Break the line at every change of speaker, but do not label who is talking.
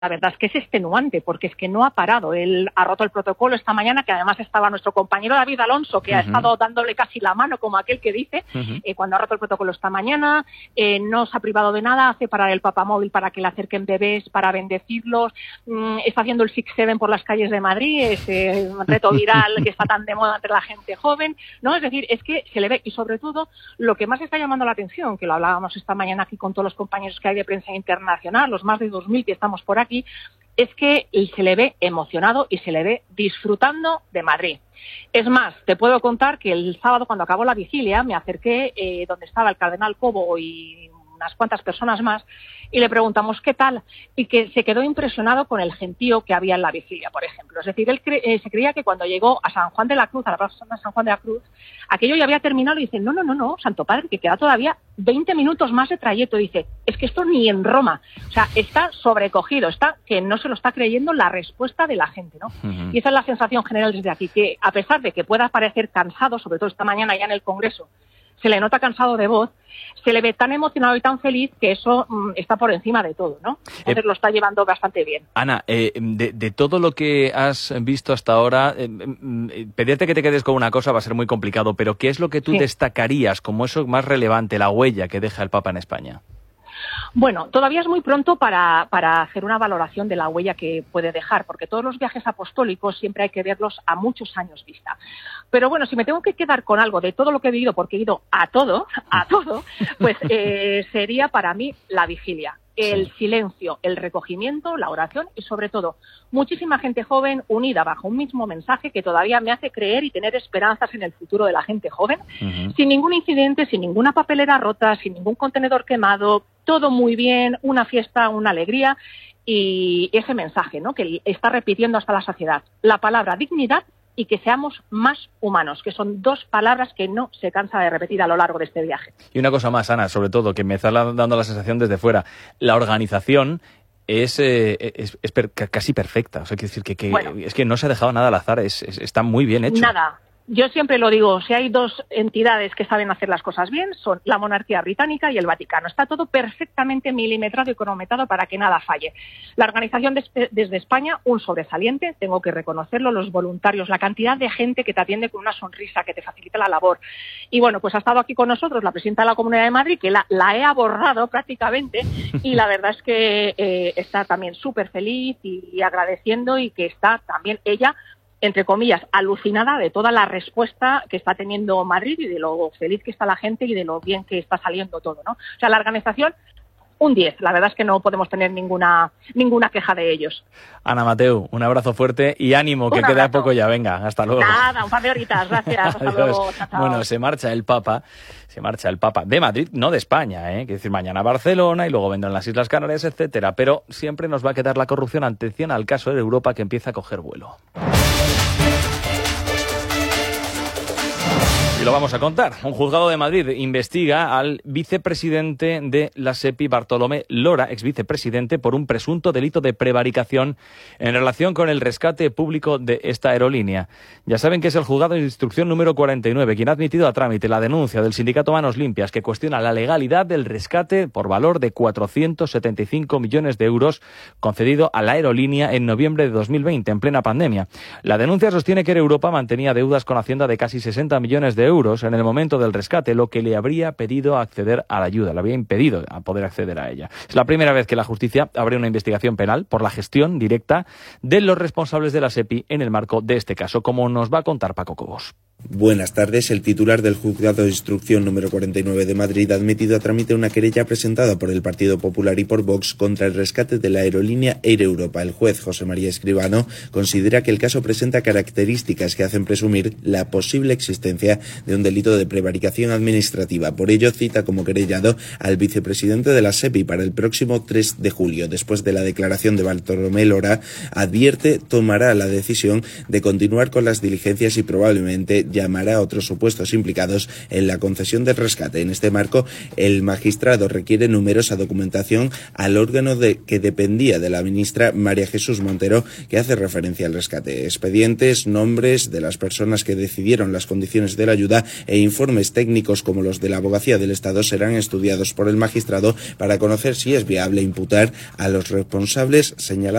la verdad es que es extenuante, porque es que no ha parado. Él ha roto el protocolo esta mañana, que además estaba nuestro compañero David Alonso, que ha estado dándole casi la mano, como aquel que dice, cuando ha roto el protocolo esta mañana. No se ha privado de nada, hace parar el papamóvil para que le acerquen bebés, para bendecirlos. Está haciendo el 6-7 por las calles de Madrid, ese reto viral que está tan de moda entre la gente joven, ¿no? Es decir, es que se le ve, y sobre todo, lo que más está llamando la atención, que lo hablábamos esta mañana aquí con todos los compañeros que hay de prensa internacional, los más de 2.000 que estamos por aquí, es que se le ve emocionado y se le ve disfrutando de Madrid. Es más, te puedo contar que el sábado, cuando acabó la vigilia, me acerqué donde estaba el cardenal Cobo y unas cuantas personas más, y le preguntamos qué tal, y que se quedó impresionado con el gentío que había en la vigilia, por ejemplo. Es decir, él se creía que cuando llegó a San Juan de la Cruz, a la plaza de San Juan de la Cruz, aquello ya había terminado, y dice, no, Santo Padre, que queda todavía 20 minutos más de trayecto. Dice, es que esto ni en Roma. O sea, está sobrecogido, está que no se lo está creyendo la respuesta de la gente, ¿no? Y esa es la sensación general desde aquí, que a pesar de que pueda parecer cansado, sobre todo esta mañana ya en el Congreso, se le nota cansado de voz, se le ve tan emocionado y tan feliz que eso está por encima de todo, ¿no? Entonces lo está llevando bastante bien.
Ana, de todo lo que has visto hasta ahora, pedirte que te quedes con una cosa va a ser muy complicado, pero ¿qué es lo que tú destacarías como eso más relevante, la huella que deja el Papa en España?
Bueno, todavía es muy pronto para hacer una valoración de la huella que puede dejar, porque todos los viajes apostólicos siempre hay que verlos a muchos años vista. Pero bueno, si me tengo que quedar con algo de todo lo que he vivido, porque he ido a todo, pues sería para mí la vigilia. El silencio, el recogimiento, la oración y, sobre todo, muchísima gente joven unida bajo un mismo mensaje que todavía me hace creer y tener esperanzas en el futuro de la gente joven, sin ningún incidente, sin ninguna papelera rota, sin ningún contenedor quemado, todo muy bien, una fiesta, una alegría, y ese mensaje, ¿no?, que está repitiendo hasta la saciedad. La palabra dignidad y que seamos más humanos, que son dos palabras que no se cansa de repetir a lo largo de este viaje.
Y una cosa más, Ana, sobre todo, que me está dando la sensación desde fuera, la organización es casi perfecta. O sea, quiero decir que bueno, es que no se ha dejado nada al azar, está muy bien hecho.
Nada. Yo siempre lo digo, si hay dos entidades que saben hacer las cosas bien, son la monarquía británica y el Vaticano. Está todo perfectamente milimetrado y cronometrado para que nada falle. La organización desde España, un sobresaliente, tengo que reconocerlo, los voluntarios, la cantidad de gente que te atiende con una sonrisa, que te facilita la labor. Y bueno, pues ha estado aquí con nosotros la presidenta de la Comunidad de Madrid, que la he abordado prácticamente, y la verdad es que está también súper feliz y agradeciendo, y que está también ella, entre comillas, alucinada de toda la respuesta que está teniendo Madrid y de lo feliz que está la gente y de lo bien que está saliendo todo, ¿no? O sea, la organización, un 10. La verdad es que no podemos tener ninguna queja de ellos.
Ana Mateu, un abrazo fuerte y ánimo, que queda poco ya. Venga, hasta luego.
Nada, un par de horitas. Gracias. Hasta luego. Chao, chao.
Bueno, se marcha el Papa de Madrid, no de España, ¿eh? Que decir, mañana a Barcelona y luego vendrán las Islas Canarias, etcétera. Pero siempre nos va a quedar la corrupción. Atención al caso de Europa, que empieza a coger vuelo. Y lo vamos a contar. Un juzgado de Madrid investiga al vicepresidente de la SEPI, Bartolomé Lora, exvicepresidente, por un presunto delito de prevaricación en relación con el rescate público de esta aerolínea. Ya saben que es el juzgado de instrucción número 49 quien ha admitido a trámite la denuncia del sindicato Manos Limpias, que cuestiona la legalidad del rescate por valor de 475 millones de euros concedido a la aerolínea en noviembre de 2020, en plena pandemia. La denuncia sostiene que Air Europa mantenía deudas con Hacienda de casi 60 millones de euros en el momento del rescate, lo que le habría pedido acceder a la ayuda, le habría impedido a poder acceder a ella. Es la primera vez que la justicia abre una investigación penal por la gestión directa de los responsables de la SEPI en el marco de este caso, como nos va a contar Paco Cobos.
Buenas tardes. El titular del Juzgado de Instrucción número 49 de Madrid ha admitido a trámite una querella presentada por el Partido Popular y por Vox contra el rescate de la aerolínea Air Europa. El juez José María Escribano considera que el caso presenta características que hacen presumir la posible existencia de un delito de prevaricación administrativa. Por ello, cita como querellado al vicepresidente de la SEPI para el próximo 3 de julio. Después de la declaración de Bartolomé Lora, advierte tomará la decisión de continuar con las diligencias y probablemente llamará a otros supuestos implicados en la concesión del rescate. En este marco, el magistrado requiere numerosa documentación al órgano que dependía de la ministra María Jesús Montero, que hace referencia al rescate. Expedientes, nombres de las personas que decidieron las condiciones de la ayuda e informes técnicos como los de la Abogacía del Estado serán estudiados por el magistrado para conocer si es viable imputar a los responsables señalados